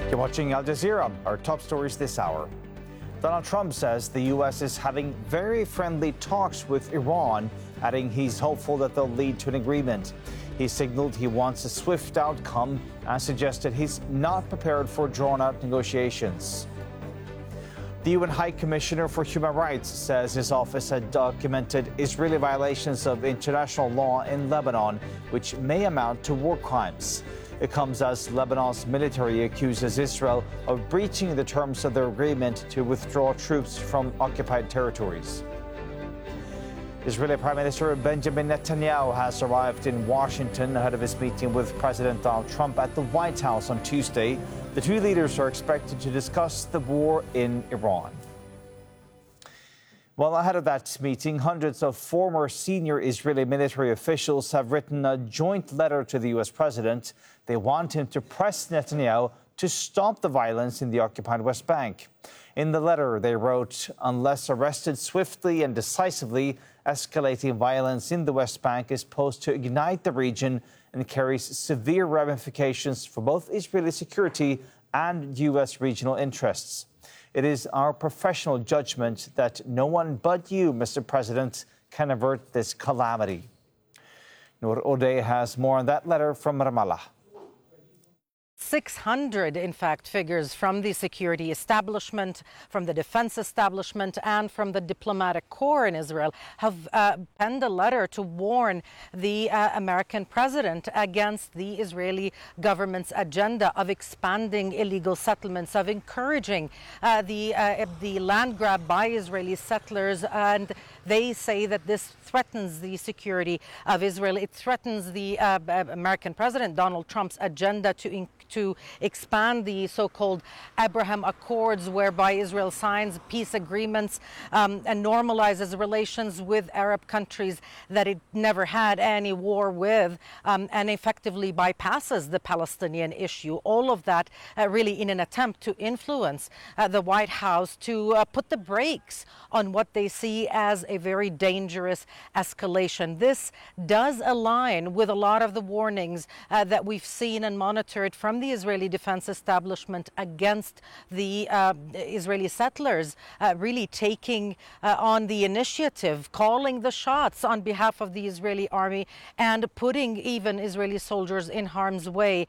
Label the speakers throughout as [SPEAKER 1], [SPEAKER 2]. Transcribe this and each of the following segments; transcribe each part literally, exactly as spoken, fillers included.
[SPEAKER 1] You're watching Al Jazeera. Our top stories this hour. Donald Trump says the U S is having very friendly talks with Iran, adding he's hopeful that they'll lead to an agreement. He signaled he wants a swift outcome and suggested he's not prepared for drawn-out negotiations. The U N High Commissioner for Human Rights says his office had documented Israeli violations of international law in Lebanon, which may amount to war crimes. It comes as Lebanon's military accuses Israel of breaching the terms of their agreement to withdraw troops from occupied territories. Israeli Prime Minister Benjamin Netanyahu has arrived in Washington ahead of his meeting with President Donald Trump at the White House on Tuesday. The two leaders are expected to discuss the war in Iran. Well, ahead of that meeting, hundreds of former senior Israeli military officials have written a joint letter to the U S president. They want him to press Netanyahu to stop the violence in the occupied West Bank. In the letter, they wrote, unless arrested swiftly and decisively, escalating violence in the West Bank is posed to ignite the region and carries severe ramifications for both Israeli security and U S regional interests. It is our professional judgment that no one but you, Mister President, can avert this calamity. Noor Odeh has more on that letter from Ramallah.
[SPEAKER 2] six hundred, in fact, figures from the security establishment, from the defense establishment, and from the diplomatic corps in Israel have uh, penned a letter to warn the uh, American president against the Israeli government's agenda of expanding illegal settlements, of encouraging uh, the, uh, the land grab by Israeli settlers. And they say that this threatens the security of Israel. It threatens the uh, American president, Donald Trump's agenda to increase to expand the so-called Abraham Accords, whereby Israel signs peace agreements um, and normalizes relations with Arab countries that it never had any war with, um, and effectively bypasses the Palestinian issue. All of that uh, really in an attempt to influence uh, the White House to uh, put the brakes on what they see as a very dangerous escalation. This does align with a lot of the warnings uh, that we've seen and monitored from the Israeli defense establishment against the uh, Israeli settlers, uh, really taking uh, on the initiative, calling the shots on behalf of the Israeli army and putting even Israeli soldiers in harm's way.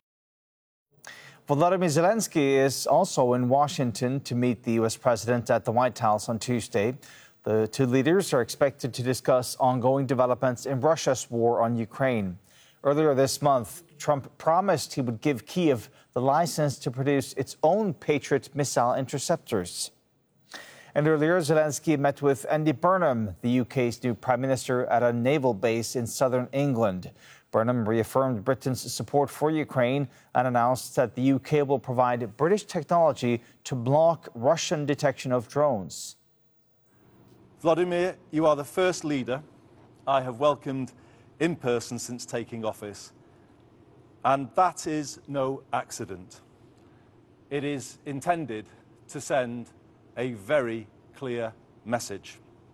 [SPEAKER 1] Volodymyr Zelensky is also in Washington to meet the U S president at the White House on Tuesday. The two leaders are expected to discuss ongoing developments in Russia's war on Ukraine. Earlier this month, Trump promised he would give Kyiv the license to produce its own Patriot missile interceptors. And earlier, Zelensky met with Andy Burnham, the U K's new prime minister, at a naval base in southern England. Burnham reaffirmed Britain's support for Ukraine and announced that the U K will provide British technology to block Russian detection of drones.
[SPEAKER 3] Vladimir, you are the first leader I have welcomed in person since taking office. And that is no accident. It is intended to send a very clear message.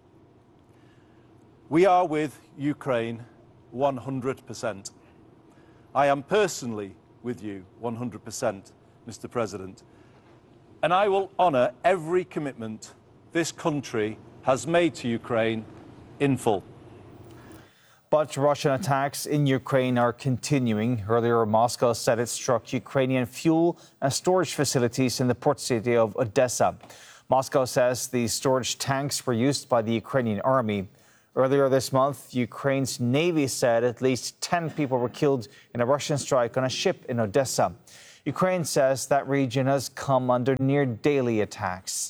[SPEAKER 3] We are with Ukraine one hundred percent. I am personally with you one hundred percent, Mister President. And I will honour every commitment this country has made to Ukraine in full.
[SPEAKER 1] But Russian attacks in Ukraine are continuing. Earlier, Moscow said it struck Ukrainian fuel and storage facilities in the port city of Odessa. Moscow says the storage tanks were used by the Ukrainian army. Earlier this month, Ukraine's Navy said at least ten people were killed in a Russian strike on a ship in Odessa. Ukraine says that region has come under near daily attacks.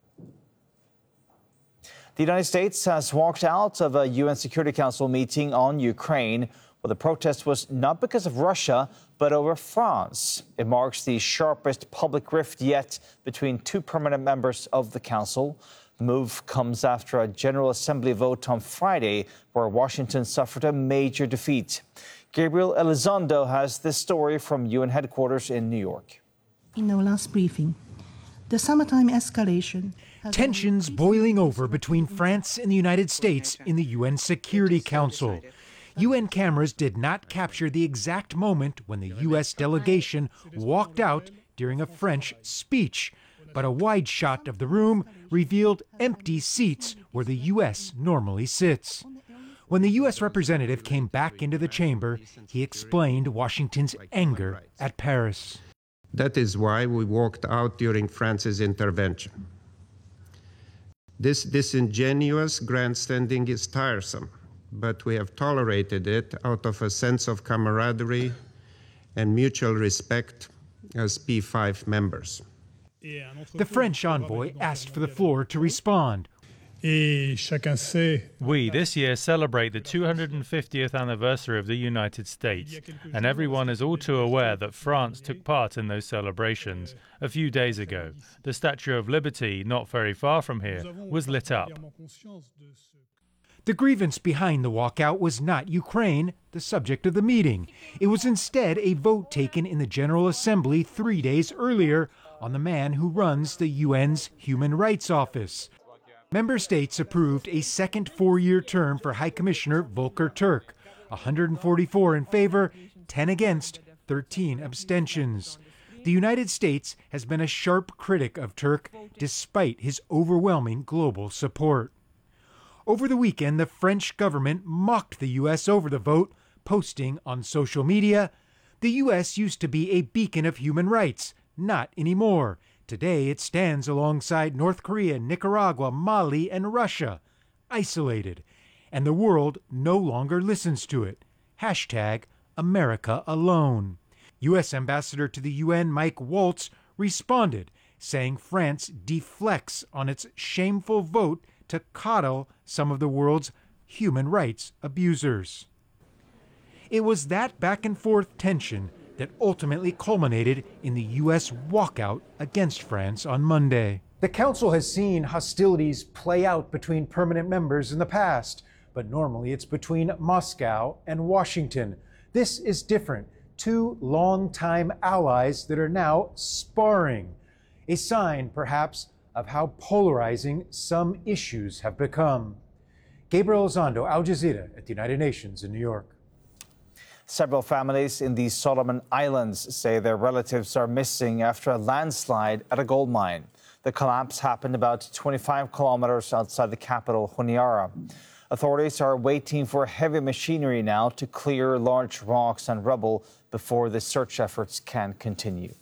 [SPEAKER 1] The United States has walked out of a U N Security Council meeting on Ukraine. Well, the protest was not because of Russia, but over France. It marks the sharpest public rift yet between two permanent members of the Council. The move comes after a General Assembly vote on Friday, where Washington suffered a major defeat. Gabriel Elizondo has this story from U N headquarters in New York.
[SPEAKER 4] In our last briefing, the summertime escalation...
[SPEAKER 5] Tensions boiling over between France and the United States in the U N Security Council. U N cameras did not capture the exact moment when the U S delegation walked out during a French speech, but a wide shot of the room revealed empty seats where the U S normally sits. When the U S representative came back into the chamber, he explained Washington's anger at Paris.
[SPEAKER 6] That is why we walked out during France's intervention. This disingenuous grandstanding is tiresome, but we have tolerated it out of a sense of camaraderie and mutual respect as P five members.
[SPEAKER 5] The French envoy asked for the floor to respond.
[SPEAKER 7] We
[SPEAKER 8] this year celebrate the two hundred fiftieth anniversary of the United States, and everyone is all too aware that France took part in those celebrations. A few days ago, the Statue of Liberty, not very far from here, was lit up.
[SPEAKER 5] The grievance behind the walkout was not Ukraine, the subject of the meeting. It was instead a vote taken in the General Assembly three days earlier on the man who runs the U N's Human Rights Office. Member states approved a second four-year term for High Commissioner Volker Turk, one hundred forty-four in favor, ten against, thirteen abstentions. The United States has been a sharp critic of Turk despite his overwhelming global support. Over the weekend, the French government mocked the U S over the vote, posting on social media, "The U S used to be a beacon of human rights, not anymore. Today it stands alongside North Korea, Nicaragua, Mali, and Russia, isolated, and the world no longer listens to it. Hashtag America alone." U S Ambassador to the U N Mike Waltz responded, saying France deflects on its shameful vote to coddle some of the world's human rights abusers. It was that back and forth tension that ultimately culminated in the U S walkout against France on Monday. The Council has seen hostilities play out between permanent members in the past, but normally it's between Moscow and Washington. This is different. Two longtime allies that are now sparring. A sign, perhaps, of how polarizing some issues have become. Gabriel Elizondo, Al Jazeera at the United Nations in New York.
[SPEAKER 1] Several families in the Solomon Islands say their relatives are missing after a landslide at a gold mine. The collapse happened about twenty-five kilometers outside the capital, Honiara. Authorities are waiting for heavy machinery now to clear large rocks and rubble before the search efforts can continue.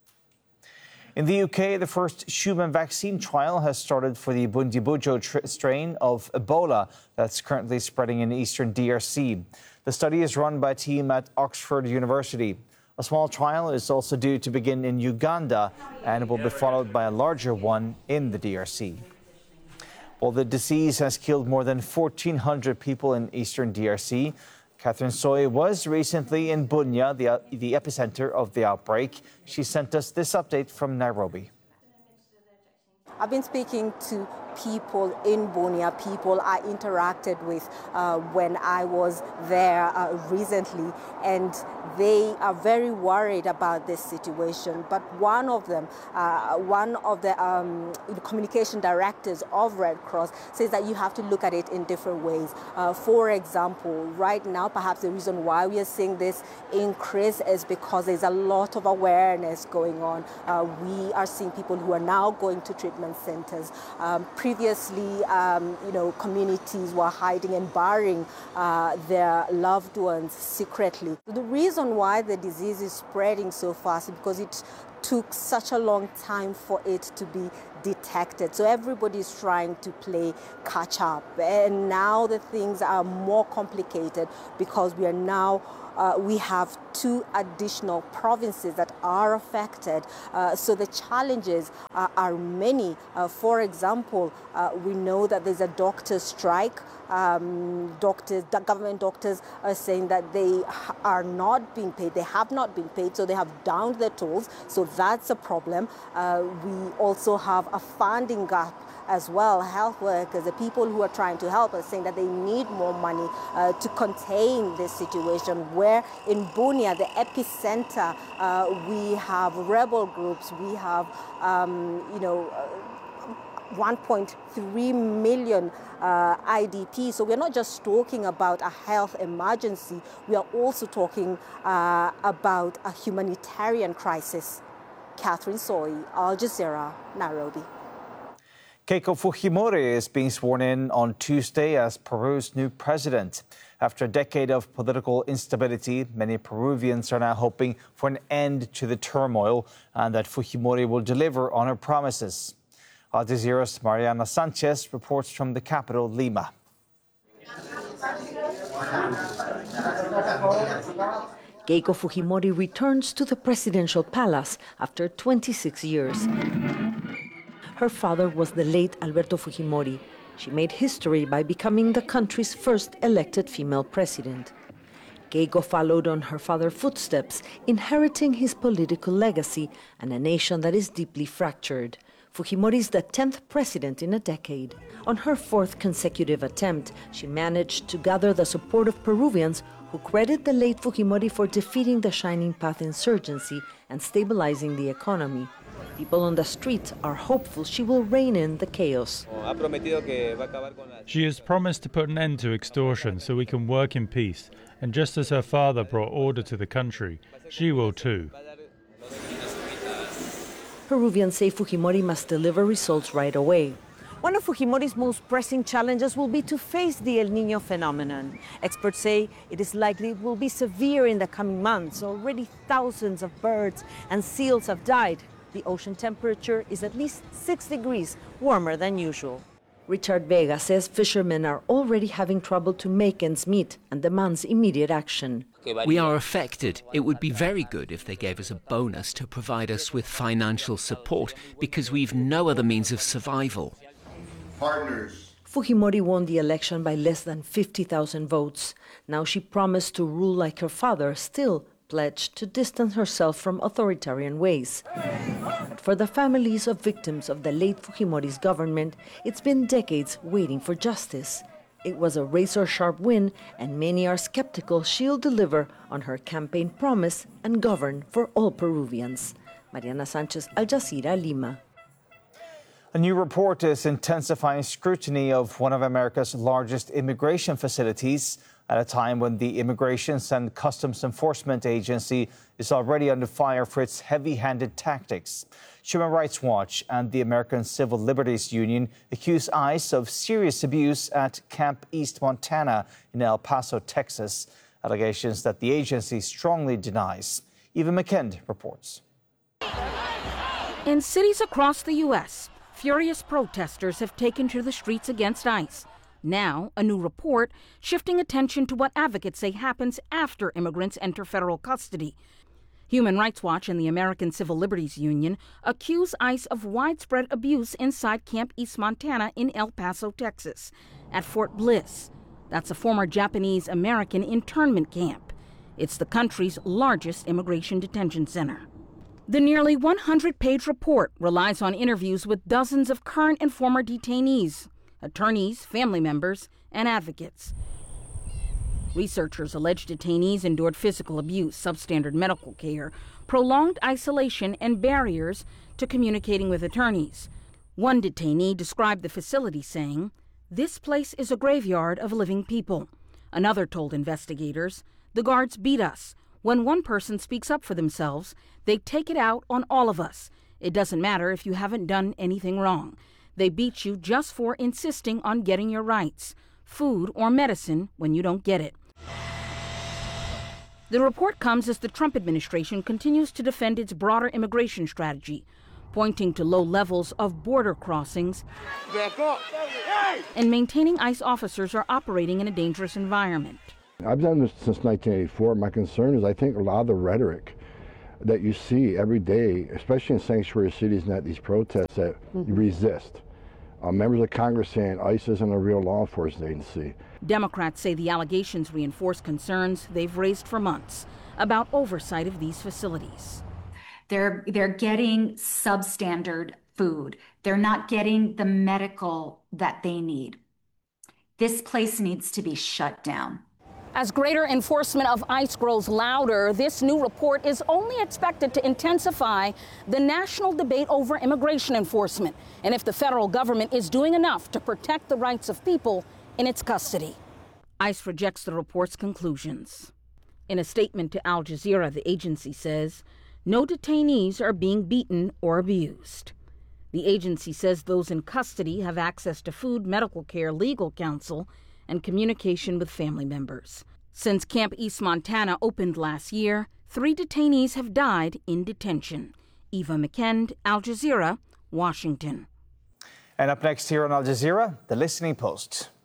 [SPEAKER 1] In the U K, the first human vaccine trial has started for the Bundibugyo strain of Ebola that's currently spreading in eastern D R C. The study is run by a team at Oxford University. A small trial is also due to begin in Uganda and will be followed by a larger one in the D R C. Well, the disease has killed more than fourteen hundred people in eastern D R C. Catherine Soy was recently in Bunia, the, the epicenter of the outbreak. She sent us this update from Nairobi.
[SPEAKER 9] I've been speaking to people in Bunia, people I interacted with uh, when I was there uh, recently, and they are very worried about this situation. But one of them, uh, one of the um, communication directors of Red Cross says that you have to look at it in different ways. Uh, for example, right now, perhaps the reason why we are seeing this increase is because there's a lot of awareness going on. Uh, we are seeing people who are now going to treatment centers. Um, Previously, um, you know, communities were hiding and burying uh, their loved ones secretly. The reason why the disease is spreading so fast is because it took such a long time for it to be detected. So everybody's trying to play catch up. And now the things are more complicated because we are now Uh, we have two additional provinces that are affected. Uh, so the challenges uh, are many. Uh, for example, uh, we know that there's a doctor's strike. Um, doctors, the government doctors are saying that they are not being paid. They have not been paid, so they have downed their tools. So that's a problem. Uh, we also have a funding gap as well. Health workers, the people who are trying to help are saying that they need more money uh, to contain this situation, where in Bunia, the epicenter, uh, we have rebel groups, we have, um, you know, uh, one point three million uh, I D Ps. So we're not just talking about a health emergency, we are also talking uh, about a humanitarian crisis. Catherine Soy, Al Jazeera, Nairobi.
[SPEAKER 1] Keiko Fujimori is being sworn in on Tuesday as Peru's new president. After a decade of political instability, many Peruvians are now hoping for an end to the turmoil and that Fujimori will deliver on her promises. Al Jazeera's Mariana Sanchez reports from the capital, Lima.
[SPEAKER 7] Keiko Fujimori returns to the presidential palace after twenty-six years. Her father was the late Alberto Fujimori. She made history by becoming the country's first elected female president. Keiko followed on her father's footsteps, inheriting his political legacy and a nation that is deeply fractured. Fujimori is the tenth president in a decade. On her fourth consecutive attempt, she managed to gather the support of Peruvians who credit the late Fujimori for defeating the Shining Path insurgency and stabilizing the economy. People on the streets are hopeful she will rein in the chaos.
[SPEAKER 8] She has promised to put an end to extortion so we can work in peace. And just as her father brought order to the country, she will too.
[SPEAKER 7] Peruvians say Fujimori must deliver results right away. One of Fujimori's most pressing challenges will be to face the El Niño phenomenon. Experts say it is likely it will be severe in the coming months. Already thousands of birds and seals have died. The ocean temperature is at least six degrees warmer than usual. Richard Vega says fishermen are already having trouble to make ends meet and demands immediate action.
[SPEAKER 10] We are affected. It would be very good if they gave us a bonus to provide us with financial support because we've no other means of survival.
[SPEAKER 7] Partners. Fujimori won the election by less than fifty thousand votes. Now she promised to rule like her father, still pledged to distance herself from authoritarian ways. But for the families of victims of the late Fujimori's government, it's been decades waiting for justice. It was a razor-sharp win, and many are skeptical she'll deliver on her campaign promise and govern for all Peruvians. Mariana Sanchez, Al Jazeera, Lima.
[SPEAKER 1] A new report is intensifying scrutiny of one of America's largest immigration facilities at a time when the Immigration and Customs Enforcement Agency is already under fire for its heavy-handed tactics. Human Rights Watch and the American Civil Liberties Union accuse ICE of serious abuse at Camp East Montana in El Paso, Texas, allegations that the agency strongly denies. Eva McKend reports.
[SPEAKER 11] In cities across the U S, furious protesters have taken to the streets against ICE. Now, a new report shifting attention to what advocates say happens after immigrants enter federal custody. Human Rights Watch and the American Civil Liberties Union accuse ICE of widespread abuse inside Camp East Montana in El Paso, Texas, at Fort Bliss. That's a former Japanese-American internment camp. It's the country's largest immigration detention center. The nearly one hundred page report relies on interviews with dozens of current and former detainees, attorneys, family members, and advocates. Researchers allege detainees endured physical abuse, substandard medical care, prolonged isolation, and barriers to communicating with attorneys. One detainee described the facility saying, "This place is a graveyard of living people." Another told investigators, "The guards beat us. When one person speaks up for themselves, they take it out on all of us. It doesn't matter if you haven't done anything wrong. They beat you just for insisting on getting your rights, food or medicine, when you don't get it." The report comes as the Trump administration continues to defend its broader immigration strategy, pointing to low levels of border crossings and maintaining ICE officers are operating in a dangerous environment.
[SPEAKER 12] I've done this since nineteen eighty-four. My concern is I think a lot of the rhetoric that you see every day, especially in sanctuary cities and at these protests, that mm-hmm. resist. Uh, members of Congress saying ICE isn't a real law enforcement agency.
[SPEAKER 11] Democrats say the allegations reinforce concerns they've raised for months about oversight of these facilities.
[SPEAKER 13] They're, they're getting substandard food. They're not getting the medical that they need. This place needs to be shut down.
[SPEAKER 11] As greater enforcement of ICE grows louder, this new report is only expected to intensify the national debate over immigration enforcement and if the federal government is doing enough to protect the rights of people in its custody. ICE rejects the report's conclusions. In a statement to Al Jazeera, the agency says, No detainees are being beaten or abused. The agency says those in custody have access to food, medical care, legal counsel, and communication with family members. Since Camp East Montana opened last year, three detainees have died in detention. Eva McKend, Al Jazeera, Washington.
[SPEAKER 1] And up next here on Al Jazeera, the Listening Post.